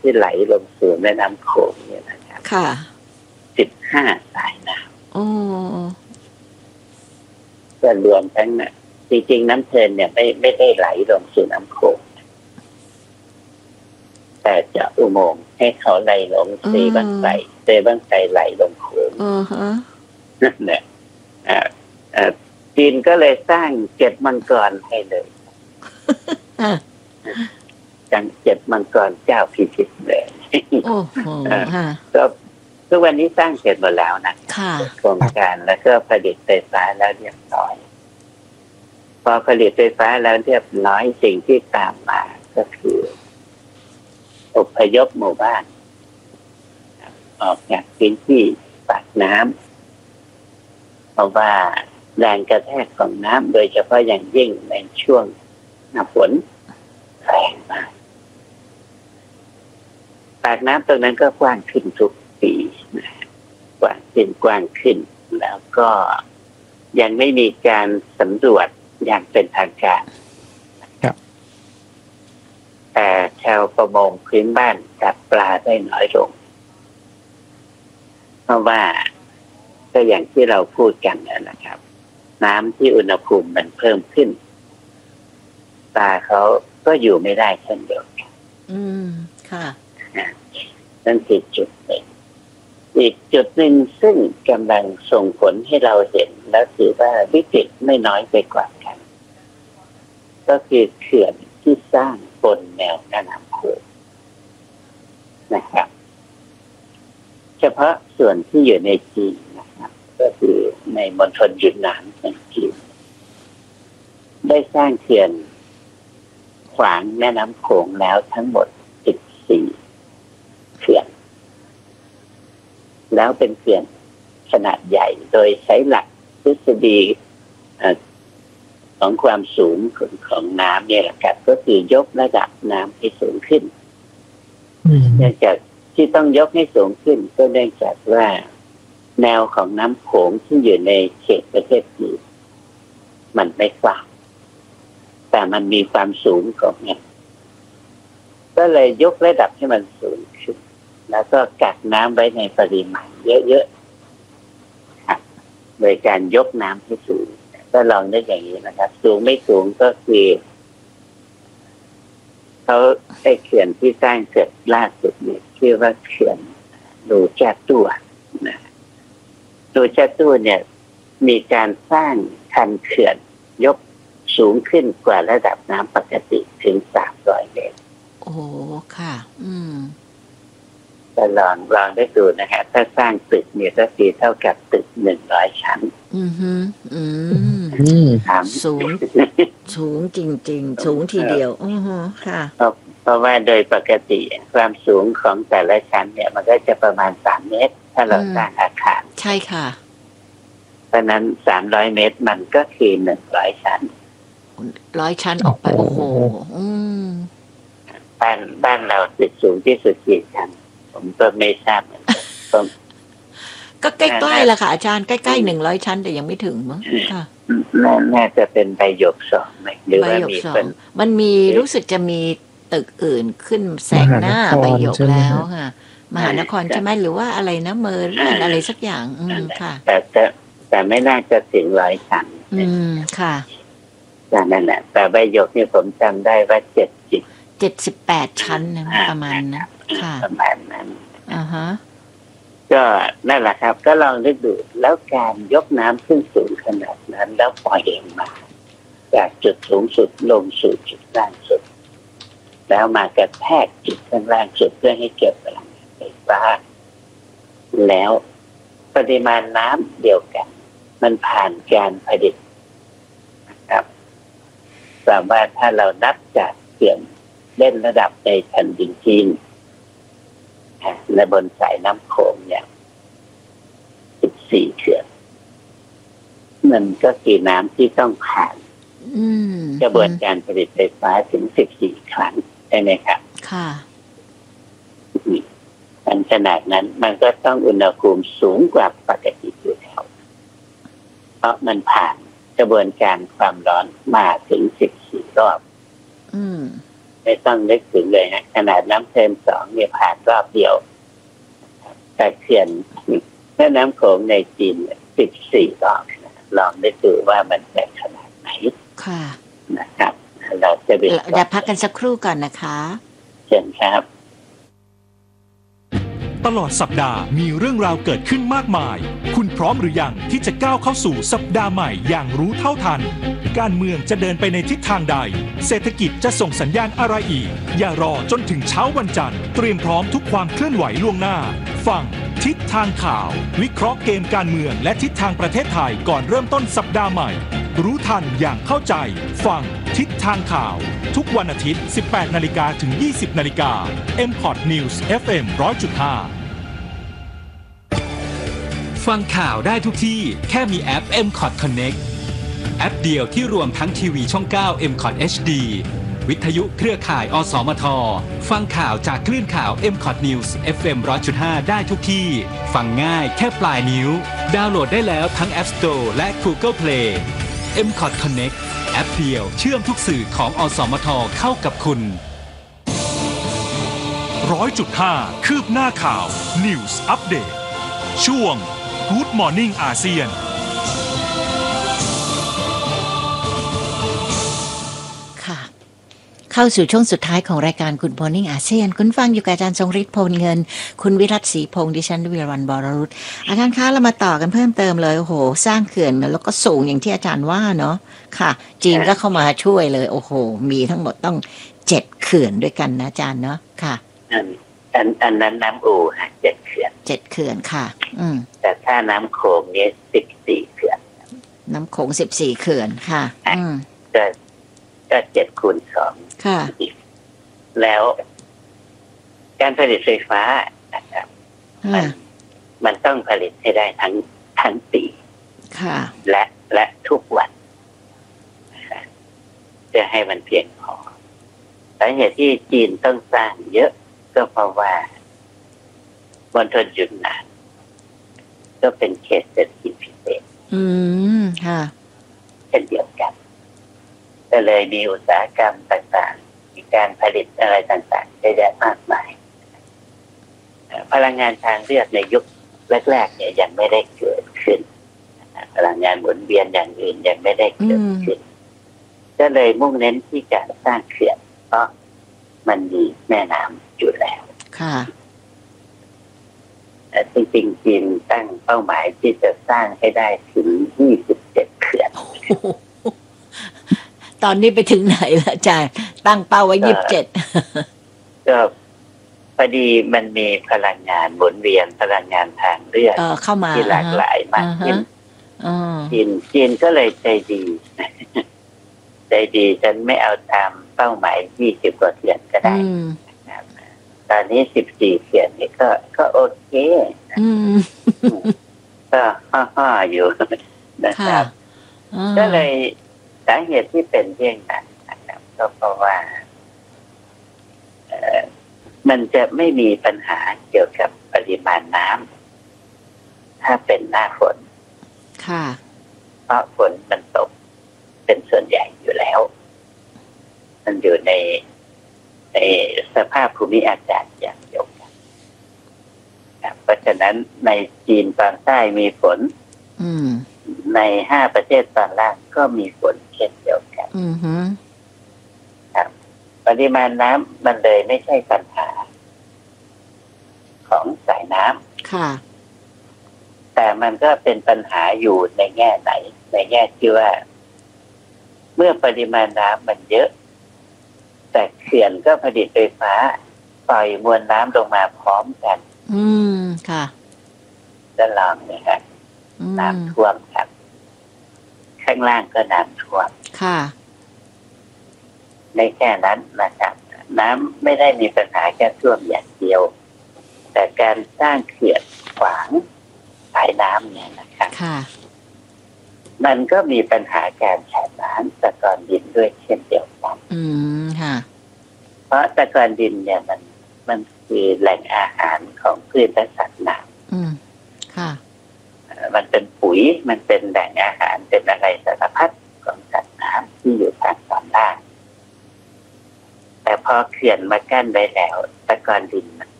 ที่ไหลลงสู่แม่น้ำโขงเนี่ยนะครับค่ะ 15 สายน้ำโอ้ก็รวมทั้งน่ะจริงๆน้ำเพลินเนี่ยไม่ได้ไหลลงสู่น้ำโขงแต่จะอุโมงค์ให้เขาไหลลงเซบังไกไหลลงโขงนั่นแหละจีนก็เลยสร้างเจ็ดมังกรให้เลยจังเจ็ดมังกรเจ้าพิชิตเลยโอ้โหก็ทุกวันนี้สร้างเสร็จหมดแล้วนะโครงการแล้วก็ผลิตไฟฟ้าแล้วเรียบร้อยพอผลิตไฟฟ้าแล้วเรียบร้อยสิ่งที่ตามมาก็คืออพยพหมู่บ้านออกจากพื้นที่ปากน้ำเพราะว่าแรงกระแทกของน้ำโดยเฉพาะอย่างยิ่งในช่วงหน้าฝนแรงมากปากน้ำตรงนั้นก็กว้างขึ้นทุกปีกว้างขึ้นแล้วก็ยังไม่มีการสำรวจอย่างเป็นทางการแต่ชาวประมงพื้นบ้านจับปลาได้น้อยลงเพราะว่าก็อย่างที่เราพูดกันนะครับน้ำที่อุณหภูมิมันเพิ่มขึ้นปลาเขาก็อยู่ไม่ได้เช่นเดียวกันค่ะนั่นคือจุดหนึ่งอีกจุดหนึ่งซึ่งกำลังส่งผลให้เราเห็นและถือว่าวิกฤตไม่น้อยไปกว่ากันก็คือเขื่อนที่สร้างบนแนวแม่น้ำโขงนะครับเฉพาะส่วนที่อยู่ในจีนนะครับก็คือในมณฑลยุนนานของจีนได้สร้างเขื่อนขวางแม่น้ำโขงแล้วทั้งหมด14 เขื่อนแล้วเป็นเขื่อนขนาดใหญ่โดยใช้หลักทฤษฎีของความสูงของน้ำเนี่ยแหละครับก็คือยกระดับน้ำให้สูงขึ้นเนื่องจากที่ต้องยกให้สูงขึ้นก็เนื่องจากว่าแนวของน้ำโขงที่อยู่ในเขตประเทศจีนมันไม่กว้างแต่มันมีความสูงของเนี่ยก็เลยยกระดับให้มันสูงขึ้นแล้วก็กักน้ำไว้ในปริมาณเยอะๆครับโดยการยกน้ำให้สูงก็ลองได้อย่างนี้นะครับสูงไม่สูงก็คือเขาได้เขื่อนที่สร้างเสร็จล่าสุดเนี่ยชื่อว่าเขื่อนดูแจ้ตัวนะดูแจ้ตัวเนี่ยมีการสร้างคันเขื่อนยกสูงขึ้นกว่าระดับน้ำปกติถึง300 เมตรโอ้ค่ะก็ลองได้ดูนะฮะถ้าสร้างตึกเนี่ยก็คือเท่ากับตึก100 ชั้นสูงจริงๆสูงทีเดียวค่ะเพราะว่าโดยปกติความสูงของแต่ละชั้นเนี่ยมันก็จะประมาณ3 เมตรถ้าเราสร้างอาคารใช่ค่ะเพราะนั้น300 เมตรมันก็คือ100 ชั้น 100 ชั้นออกไปโอ้โหบ้านเราตึกสูงที่สุดกี่ชั้นผมก็ไม่ทราบก็ใกล้ๆแหละค่ะอาจารย์ใกล้ๆ100 ชั้นแต่ยังไม่ถึงมั้งค่ะน่าจะเป็นใบหยก2ไหมหรือว่ามีมันมีรู้สึกจะมีตึกอื่นขึ้นแซงหน้าใบหยกแล้วค่ะมหานครใช่ไหมหรือว่าอะไรนะเมอร์อะไรสักอย่างค่ะแต่ไม่น่าจะถึง100 ชั้นค่ะนั่นแหละแต่ใบหยกนี่ผมจำได้ว่า 78 ชั้นนะประมาณนั้นค่ะประมาณนั้นก็นั่นแหละครับก็ลองนึกดูแล้วการยกน้ำขึ้นสูงขนาดนั้นแล้วปล่อยเองมาจากจุดสูงสุดลงสู่จุดล่างสุดแล้วมากระแทกจุดข้างล่างสุดเพื่อให้เกิดพลังไฟฟ้าแล้วปริมาณน้ำเดียวกันมันผ่านการผลิตนะครับสามารถถ้าเรานับจากเขื่อนเล่นระดับในแผ่นดินจีนในบนสายน้ำโขงเนี่ย14 เขื่อนมันก็คือน้ำที่ต้องผ่านกระบวนการผลิตไฟฟ้าถึง14 ครั้งใช่ไหมครับค่ะขนาดนั้นมันก็ต้องอุณหภูมิสูงกว่าปกติอยู่แล้วเพราะมันผ่านกระบวนการความร้อนมาถึง14 รอบไม่ต้องนึกถึงเลยฮะขนาดน้ำเทิน2เนี่ยผ่านรอบเดียวแต่เขื่อนแม่น้ำโขงในจีน14 รอบลองได้ดูว่ามันจะขนาดไหนค่ะนะครับเราจะพักกันสักครู่ก่อนนะคะเชิญครับตลอดสัปดาห์มีเรื่องราวเกิดขึ้นมากมายคุณพร้อมหรือยังที่จะก้าวเข้าสู่สัปดาห์ใหม่อย่างรู้เท่าทันการเมืองจะเดินไปในทิศทางใดเศรษฐกิจจะส่งสัญญาณอะไรอีกอย่ารอจนถึงเช้าวันจันทร์เตรียมพร้อมทุกความเคลื่อนไหวล่วงหน้าฟังทิศทางข่าววิเคราะห์เกมการเมืองและทิศทางประเทศไทยก่อนเริ่มต้นสัปดาห์ใหม่รู้ทันอย่างเข้าใจฟังทิศทางข่าวทุกวันอาทิตย์ 18 นาฬิกาถึง 20 นาฬิกา MPOT News FM 100.5ฟังข่าวได้ทุกที่แค่มีแอป MCOT Connect แอปเดียวที่รวมทั้งทีวีช่อง 9 MCOT HD วิทยุเครือข่ายอสมทฟังข่าวจากคลื่นข่าว MCOT News FM 100.5 ได้ทุกที่ฟังง่ายแค่ปลายนิ้วดาวน์โหลดได้แล้วทั้ง App Store และ Google Play MCOT Connect แอปเดียวเชื่อมทุกสื่อของอสมทเข้ากับคุณ 100.5 คืบหน้าข่าว News Update ช่วง Good Morning อาเซียนค่ะเข้าสู่ช่วงสุดท้ายของรายการ Good Morning อาเซียนคุณฟังอยู่กับอาจารย์ทรงฤทธิ์โพลเงินคุณวิรัตศรีพงษ์ดิฉันวิรวรรณบรรุตอาจารย์คะเรามาต่อกันเพิ่มเติมเลยโอ้โหสร้างเขื่อนแล้วก็สูงอย่างที่อาจารย์ว่าเนาะค่ะจีนก็เข้ามาช่วยเลยโอ้โหมีทั้งหมดต้อง7เขื่อนด้วยกันนะอาจารย์เนาะค่ะอันนั้นน้ำอู่ฮะ7 เขื่อน 7 เขื่อนค่ะแต่ถ้าน้ำโขงเนี่ย14 เขื่อนน้ำโขง14 เขื่อนค่ะก็7 คูณ 2 ค่ะแล้วการผลิตไฟฟ้านะครับมันต้องผลิตให้ได้ทั้งปีค่ะและทุกวันจะให้มันเพียงพอสาเหตุที่จีนต้องสร้างเยอะก็เพราะว่ามณฑลยุนนานก็เป็นเขตเศรษฐกิจพิเศษค่ะเช่นเดียวกันก็เลยมีอุตสาหกรรมต่างๆมีการผลิตอะไรต่างๆเยอะแยะมากมายพลังงานทางเลือกในยุคแรกๆเนี่ยยังไม่ได้เกิดขึ้นพลังงานหมุนเวียนอย่างอื่นยังไม่ได้เกิดขึ้นก็เลยมุ่งเน้นที่การสร้างเขื่อนเพราะมันมีแม่น้ำอยู่แล้วค่ะจริงๆจีนตั้งเป้าหมายที่จะสร้างให้ได้ถึง27 เขื่อนตอนนี้ไปถึงไหนแล้วอาจารย์ตั้งเป้าไว้27 ก็พอดีมันมีพลังงานหมุนเวียนพลังงานทางเลือกเข้ามาที่หลากหลายมากขึ้นจีนก็เลยใจดีฉันไม่เอาตามเป้าหมาย20 กว่าเขื่อนก็ได้ตอนนี้14 เขื่อนนี่ก็โอเคก็ห่ออยู่นะครับก็เลยสาเหตุที่เป็นเช่นนั้นนะครับก็เพราะว่ามันจะไม่มีปัญหาเกี่ยวกับปริมาณน้ำถ้าเป็นหน้าฝนค่ะเพราะฝนมันตกเป็นส่วนใหญ่อยู่แล้วมันอยู่ในสภาพภูมิอากาศอย่างเดียวกันเพราะฉะนั้นในจีนตอนใต้มีฝนใน5 ประเทศตอนล่างก็มีฝนเช่นเดียวกันครับปริมาณน้ำมันเลยไม่ใช่ปัญหาของสายน้ำค่ะแต่มันก็เป็นปัญหาอยู่ในแง่ไหนในแง่ที่ว่าเมื่อปริมาณน้ำมันเยอะแต่เขื่อนก็ผลิตไฟฟ้าปล่อยมวลน้ำลงมาพร้อมกันค่ะจะลองเลยครับน้ำท่วมครับข้างล่างก็น้ำท่วมค่ะในแค่นั้นนะครับน้ำไม่ได้มีปัญหาแค่ท่วมอย่างเดียวแต่การสร้างเขื่อนขวางสายน้ำเนี่ยนะครับมันก็มีปัญหาการแฉะน้ำตะกอนดินด้วยเช่นเดียวกันค่ะเพราะตะกอนดินเนี่ยมันคือแหล่งอาหารของพืชและสัตว์น้ำค่ะมันเป็นปุ๋ยมันเป็นแหล่งอาหารเป็นอะไรสารพัดของสัตว์น้ำที่อยู่ทางตอนล่างแต่พพอเขื่อนมากั้นไว้แล้วตะกอนดินมัน